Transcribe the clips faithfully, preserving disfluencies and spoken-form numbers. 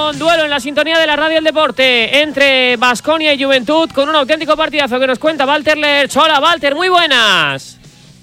con duelo en la sintonía de la Radio del Deporte entre Baskonia y Juventud, con un auténtico partidazo que nos cuenta Walter Lerch. Hola, Walter, muy buenas.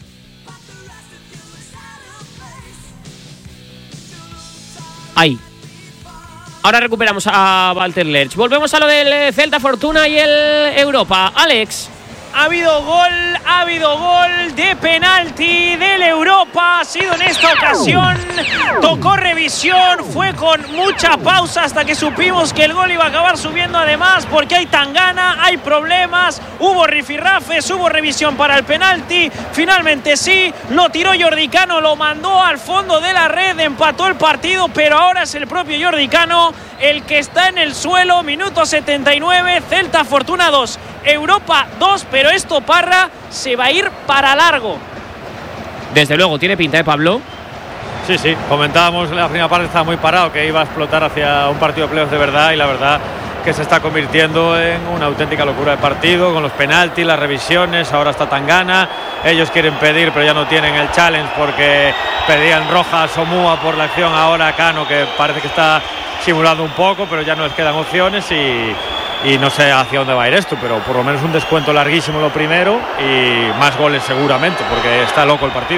Ahí. Ahora recuperamos a Walter Lerch. Volvemos a lo del Celta Fortuna y el Europa. Alex. Ha habido gol, ha habido gol de penalti del Europa, ha sido en esta ocasión, tocó revisión, fue con mucha pausa hasta que supimos que el gol iba a acabar subiendo, además porque hay tangana, hay problemas, hubo rifirrafes, hubo revisión para el penalti, finalmente sí, lo tiró Jordi Cano, lo mandó al fondo de la red, empató el partido, pero ahora es el propio Jordi Cano el que está en el suelo. Minuto setenta y nueve, Celta Fortuna dos, Europa dos, pero esto, Parra, se va a ir para largo. Desde luego, tiene pinta, ¿eh, Pablo? Sí, sí, comentábamos en la primera parte, estaba muy parado, que iba a explotar hacia un partido de playoffs de verdad, y la verdad que se está convirtiendo en una auténtica locura de partido, con los penaltis, las revisiones, ahora está Tangana, ellos quieren pedir, pero ya no tienen el challenge porque pedían roja a Somúa por la acción, ahora Cano, que parece que está simulando un poco, pero ya no les quedan opciones y... y no sé hacia dónde va a ir esto, pero por lo menos un descuento larguísimo lo primero y más goles seguramente, porque está loco el partido.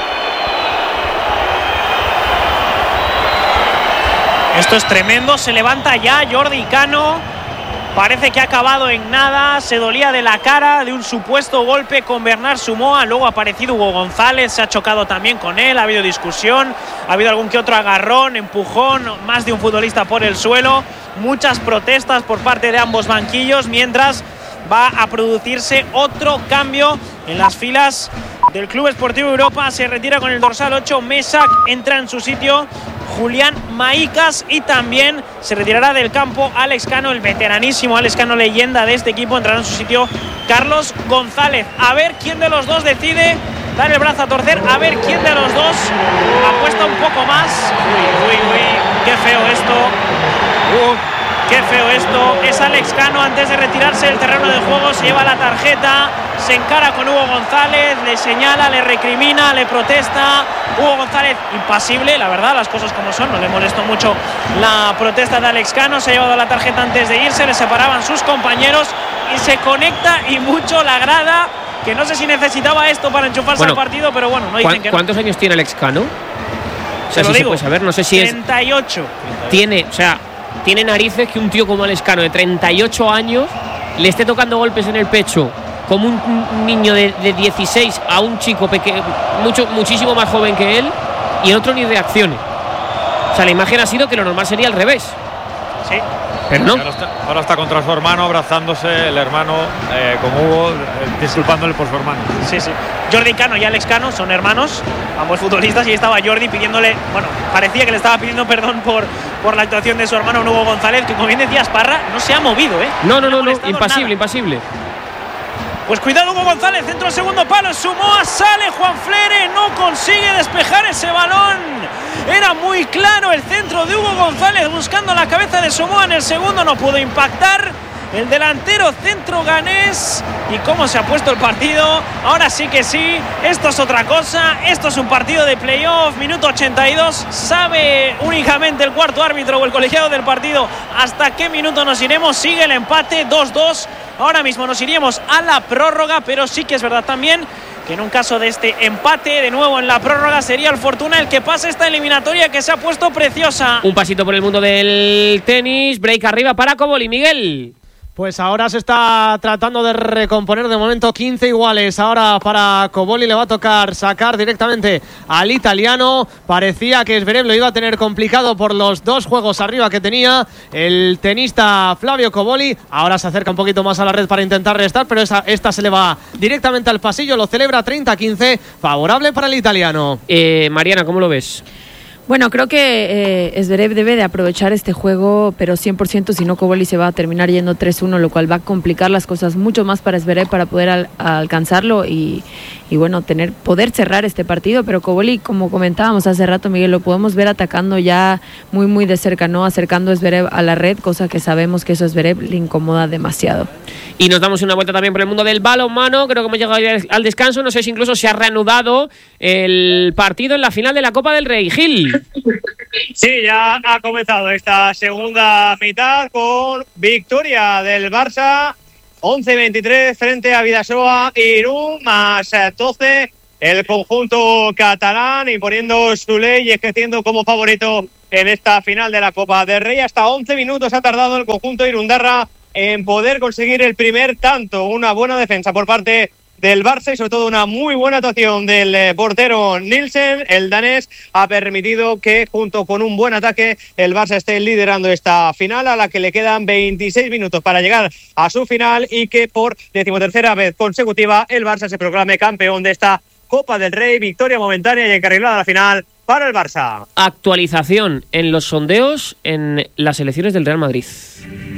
Esto es tremendo, se levanta ya Jordi Cano, parece que ha acabado en nada, se dolía de la cara de un supuesto golpe con Bernard Sumoa, luego ha aparecido Hugo González, se ha chocado también con él, ha habido discusión, ha habido algún que otro agarrón, empujón, más de un futbolista por el suelo, muchas protestas por parte de ambos banquillos, mientras va a producirse otro cambio en las filas del Club Esportivo Europa. Se retira con el dorsal ocho Mesak, entra en su sitio Julián Maicas y también se retirará del campo Alex Cano, el veteranísimo Alex Cano, leyenda de este equipo. Entrará en su sitio Carlos González. A ver quién de los dos decide dar el brazo a torcer, a ver quién de los dos apuesta un poco más. Uy, uy, uy, qué feo esto. Uh. Qué feo esto, es Alex Cano antes de retirarse del terreno de juego, se lleva la tarjeta, se encara con Hugo González, le señala, le recrimina, le protesta. Hugo González impasible, la verdad, las cosas como son, no le molestó mucho la protesta de Alex Cano, se ha llevado la tarjeta antes de irse, le separaban sus compañeros y se conecta y mucho la grada, que no sé si necesitaba esto para enchufarse bueno, al partido, pero bueno, no dicen que no. ¿Cuántos años tiene Alex Cano? O sea, Te lo si digo, se puede saber, no sé si treinta y ocho. es... Tiene, o sea... Tiene narices que un tío como Alex Cano de treinta y ocho años le esté tocando golpes en el pecho como un, un niño de, de dieciséis a un chico pequeño, mucho, muchísimo más joven que él, y el otro ni reaccione. O sea, la imagen ha sido que lo normal sería al revés. Sí. Pero no. Ahora está, ahora está contra su hermano, abrazándose el hermano eh, con Hugo, eh, disculpándole por su hermano. Sí, sí. Jordi Cano y Alex Cano son hermanos, ambos futbolistas, y ahí estaba Jordi pidiéndole, bueno, parecía que le estaba pidiendo perdón por, por la actuación de su hermano Hugo González, que como bien decías, Parra, no se ha movido, ¿eh? No, no, no, no, no impasible, nada. impasible. Pues cuidado Hugo González, centro al segundo palo, Sumoa, sale Juan Flere, no consigue despejar ese balón. Era muy claro el centro de Hugo González buscando la cabeza de Sumoa en el segundo, no pudo impactar. El delantero centro ganés. Y cómo se ha puesto el partido. Ahora sí que sí, esto es otra cosa. Esto es un partido de playoff. Minuto ochenta y dos. Sabe únicamente el cuarto árbitro o el colegiado del partido hasta qué minuto nos iremos. Sigue el empate, dos dos. Ahora mismo nos iríamos a la prórroga, pero sí que es verdad también que en un caso de este empate, de nuevo en la prórroga, sería el Fortuna el que pase esta eliminatoria que se ha puesto preciosa. Un pasito por el mundo del tenis. Break arriba para Coboli. Miguel. Pues ahora se está tratando de recomponer, de momento quince iguales. Ahora para Coboli le va a tocar sacar directamente al italiano. Parecía que Zverev lo iba a tener complicado por los dos juegos arriba que tenía el tenista Flavio Coboli. Ahora se acerca un poquito más a la red para intentar restar, pero esa, esta se le va directamente al pasillo. Lo celebra treinta a quince, favorable para el italiano. Eh, Mariana, ¿cómo lo ves? Bueno, creo que eh, Zverev debe de aprovechar este juego, pero cien por ciento, si no Coboli se va a terminar yendo tres uno, lo cual va a complicar las cosas mucho más para Zverev para poder al, alcanzarlo y, y bueno, tener poder cerrar este partido. Pero Coboli, como comentábamos hace rato, Miguel, lo podemos ver atacando ya muy muy de cerca, ¿no? Acercando a Zverev a la red, cosa que sabemos que eso a Zverev le incomoda demasiado. Y nos damos una vuelta también por el mundo del balonmano. Creo que hemos llegado al descanso. No sé si incluso se ha reanudado el partido en la final de la Copa del Rey. Gil. Sí, ya ha comenzado esta segunda mitad con victoria del Barça, once veintitrés frente a Bidasoa Irún, más doce el conjunto catalán, imponiendo su ley y ejerciendo como favorito en esta final de la Copa del Rey. Hasta once minutos ha tardado el conjunto irundarra en poder conseguir el primer tanto. Una buena defensa por parte del Barça y sobre todo una muy buena actuación del eh, portero Nielsen. El danés ha permitido que junto con un buen ataque el Barça esté liderando esta final, a la que le quedan veintiséis minutos para llegar a su final, y que por decimotercera vez consecutiva el Barça se proclame campeón de esta Copa del Rey. Victoria momentánea y encarrilada a la final para el Barça. Actualización en los sondeos en las elecciones del Real Madrid.